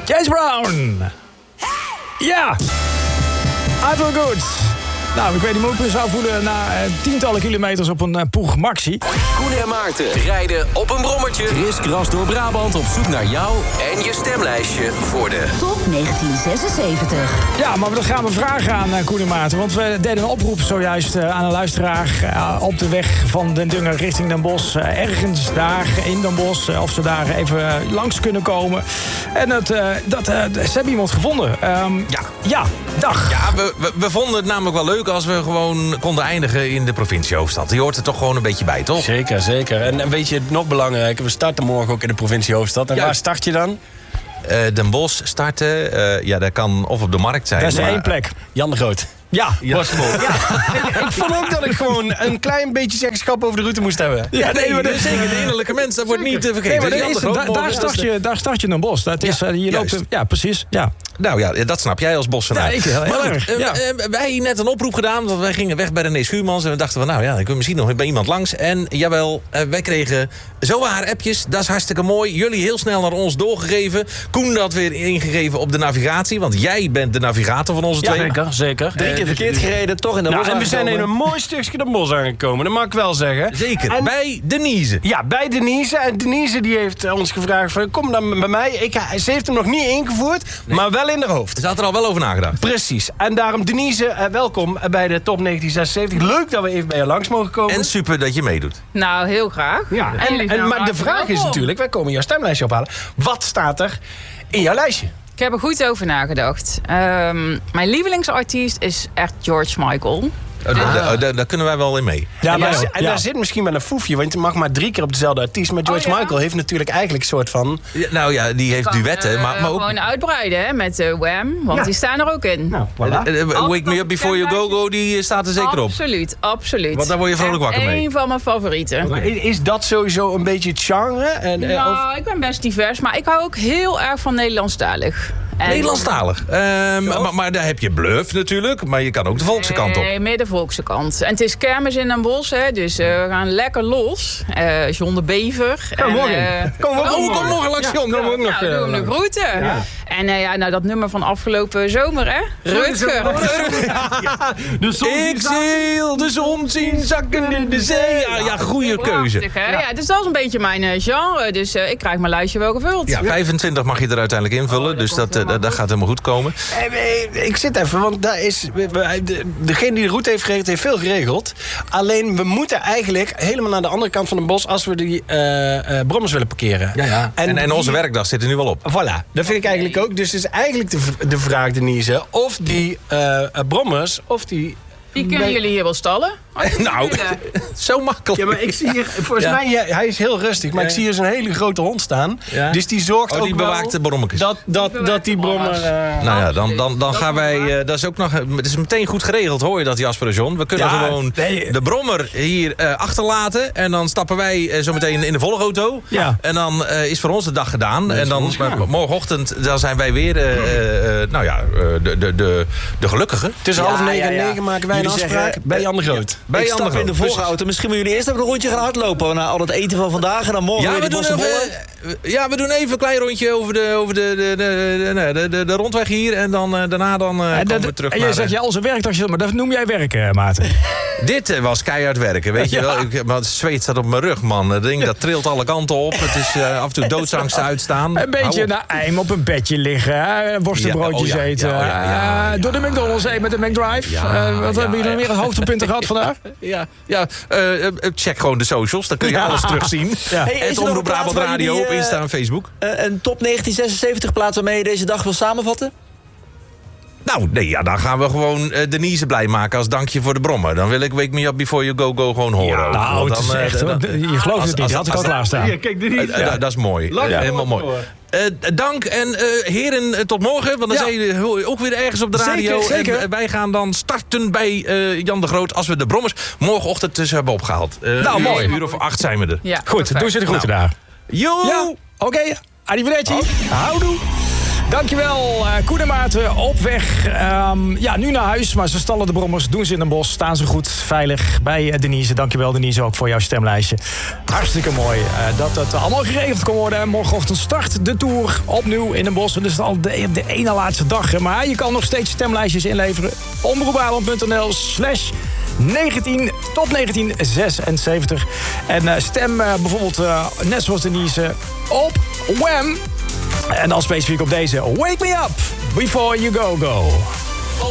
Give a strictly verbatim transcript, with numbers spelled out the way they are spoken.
James Brown. Ja. I feel good. Nou, ik weet niet hoe ik me zou voelen na uh, tientallen kilometers op een uh, Poeg Maxi. Koen en Maarten rijden op een brommertje. Kriskras door Brabant op zoek naar jou en je stemlijstje voor de Top negentien zesenzeventig. Ja, maar dat gaan we vragen aan uh, Koen en Maarten. Want we deden een oproep zojuist uh, aan een luisteraar uh, op de weg van Den Dungen richting Den Bosch. Uh, ergens daar in Den Bosch, uh, of ze daar even uh, langs kunnen komen. En dat, uh, dat, uh, ze hebben iemand gevonden. Um, Ja. Ja, dag. Ja, we, we, we vonden het namelijk wel leuk als we gewoon konden eindigen in de provinciehoofdstad. Die hoort er toch gewoon een beetje bij, toch? Zeker, zeker. En, en weet je, nog belangrijker, we starten morgen ook in de provinciehoofdstad. En Juist. waar start je dan? Uh, Den Bosch starten, uh, ja, dat kan of op de markt zijn. Dat is maar- één plek. Jan de Groot. Ja. Bosbol. Ja. Ik, ik vond ook dat ik gewoon een klein beetje zeggenschap over de route moest hebben. Ja, nee, maar dat is zeker de innerlijke mens, dat wordt niet te vergeten. Nee, maar dat Jan de is, Groot da- morgen daar, is start de- je, daar start je Den Bosch. Dat is, Ja, uh, je loopt, juist. ja, precies. Ja. Nou ja, dat snap jij als bossenaar. Ja, ik heel, heel Maar goed, erg. eh, Ja. eh, wij net een oproep gedaan, want wij gingen weg bij René Schuurmans. En we dachten van, nou ja, dan kunnen we misschien nog bij iemand langs. En jawel, eh, wij kregen zo haar appjes. Dat is hartstikke mooi. Jullie heel snel naar ons doorgegeven. Koen dat weer ingegeven op de navigatie. Want jij bent de navigator van onze Ja, twee. zeker, zeker. Drie keer verkeerd gereden, toch in de Nou, bos en we zijn in een aangekomen. mooi stukje de bos aangekomen, dat mag ik wel zeggen. Zeker, En- bij Denise. Ja, bij Denise. En Denise die heeft eh, ons gevraagd van, kom dan bij mij. Ik, ze heeft hem nog niet ingevoerd, maar wel in haar hoofd. Ze had er al wel over nagedacht. Precies. En daarom, Denise, eh, welkom bij de Top negentien zesenzeventig. Leuk dat we even bij je langs mogen komen. En super dat je meedoet. Nou, heel graag. ja, en, jullie en, zijn maar de hartstikke vraag is welkom. natuurlijk, wij komen jouw stemlijstje ophalen. Wat staat er in jouw lijstje? Ik heb er goed over nagedacht. Ehm, mijn lievelingsartiest is echt George Michael. Oh, da- da- da- daar kunnen wij wel in mee. Ja, en maar, daar, en ja. daar zit misschien wel een foefje, want je mag maar drie keer op dezelfde artiest. Maar George Oh, ja? Michael heeft natuurlijk eigenlijk een soort van... Ja, nou ja, die heeft Kan, duetten, eh, maar, maar ook... gewoon uitbreiden hè, met uh, Wham, want Ja. die staan er ook in. Nou, voilà. Eh, eh, Wake Me Up Before You Go Go, die staat er zeker op. Absoluut, absoluut. Want daar word je vrolijk wakker mee. Een van mijn favorieten. Maar is, is dat sowieso een beetje het genre? En, eh, Nou, of- ik ben best divers, maar ik hou ook heel erg van Nederlandstalig. En- Nederlandstalig. Ehm, maar, maar daar heb je Bluff natuurlijk, maar je kan ook de volkse kant op. Nee, meer de volkse kant. En het is kermis in Den Bosch, hè, dus eh, we gaan lekker los. Eh John de Bever. Kom en, morgen. eh, Kom morgen. Oh, kom morgen langs John. Kom ook nog. nou, eh, doen we de groeten. En eh, ja, nou, dat nummer van afgelopen zomer, hè? Rutger. De zon Ik zie de zon zien zakken in de zee. Ja, ja goede keuze. Prachtig, hè? Ja, dus dat is een beetje mijn eh, genre. Dus eh, ik krijg mijn lijstje wel gevuld. Ja, vijfentwintig mag je er uiteindelijk invullen, dat dus komt dat, eh, helemaal dat, dat gaat helemaal goed komen. Eh, eh, Ik zit even, want daar is, we- we- de- degene die de route heeft geregeld, heeft veel geregeld. Alleen, we moeten eigenlijk helemaal naar de andere kant van het bos als we die eh eh brommers willen parkeren. Ja, ja. En, en onze die- werkdag zit er nu wel op. Voilà, dat vind ik eigenlijk ook. Dus het is eigenlijk de, v- de vraag, Denise, of die eh, eh, brommers, of die... Die kunnen jullie hier wel stallen. Nou, zo makkelijk. Ja, maar ik zie hier, volgens Ja. mij, ja, hij is heel rustig, maar ik zie hier zo'n hele grote hond staan. Ja. Dus die zorgt Oh, ook die wel bewaakt de brommetjes. dat, dat, dat die brommer... eh, Nou ja, dan, dan, dan gaan wij... eh, dat is ook nog... Het is meteen goed geregeld, hoor je dat, Jasper en John? We kunnen Ja, gewoon nee. de brommer hier eh, achterlaten. En dan stappen wij eh, zo meteen in de volgauto. Ja. En dan eh, is voor ons de dag gedaan. En dan ons gedaan. maar morgenochtend dan zijn wij weer... eh, eh, eh, nou ja, eh, de, de, de, de gelukkigen. Tussen Ja, half negen ja, en ja. negen maken wij een Jullie afspraak zeggen, bij Jan de Groot. Bij ik Jan de stap in de Groot. volgauto. Misschien moeten jullie eerst even een rondje gaan hardlopen na al het eten van vandaag. En dan morgen Ja, weer we die doen, bossenbollen. even, eh, ja, we doen even een klein rondje over de, over de, de, de, de, de, de, de rondweg hier. En dan, eh, daarna dan, eh, En, komen dat, we terug en naar... je zegt, eh, ja, onze werkdag, maar dat noem jij werken, Maarten. Dit eh, was keihard werken, weet je Ja. wel. Ik, maar het zweet staat op mijn rug, man. Dat ding dat trilt alle kanten op. Het is eh, af en toe doodsangst uitstaan. Een beetje Hou op. naar eim op een bedje liggen, hè, worstenbroodjes Ja, oh ja, eten. ja, ja, ja, ja. eh, door de McDonald's heen met de McDrive. Ja, Eh, wat ja, hebben jullie ja. nog meer hoogtepunten gehad vandaag? Ja, ja eh, eh, check gewoon de socials. Dan kun je Ja. alles terugzien. Ja. Hey, is er Het nog een Omroep plaats Brabant waar Radio jullie, op eh, Insta en Facebook. eh, een top negentien zesenzeventig plaats waarmee je deze dag wil samenvatten? Nou, nee, ja, dan gaan we gewoon eh, Denise blij maken als dankje voor de brommer. Dan wil ik Wake Me Up Before You Go Go gewoon horen. ook. Nou, Want het is dan, eh, echt, dan- je gelooft als- het niet, als- die had ik al als- klaarstaan. kijk, Eh, eh, Dat is mooi. Lang Ja, door, helemaal mooi. door. Eh, dank en eh, heren, eh, tot morgen. Want dan Ja. zijn jullie ook weer ergens op de radio. Zeker, zeker. En eh, wij gaan dan starten bij eh, Jan de Groot als we de brommers morgenochtend tussen hebben opgehaald. Eh, Nou, uur- mooi. Een uur of acht zijn we er. Ja, Goed, perfect. doe ze de groeten Nou. daar. Yo! Ja, oké. Arrivederci. Houdoe. Dankjewel, uh, Koen en Maarten, op weg. Um, ja, nu naar huis, maar ze stallen de brommers, doen ze in Den Bosch. Staan ze goed, veilig bij uh, Denise. Dankjewel Denise ook voor jouw stemlijstje. Hartstikke mooi uh, dat het allemaal geregeld kon worden. Morgenochtend start de Tour opnieuw in Den Bosch. En dat is al de, de ene laatste dag. Maar je kan nog steeds stemlijstjes inleveren. omroepbrabant.nl slash negentien tot negentien zesenzeventig. En uh, stem uh, bijvoorbeeld, uh, net zoals Denise, op Wham! En dan specifiek op deze. Wake me up before you go go.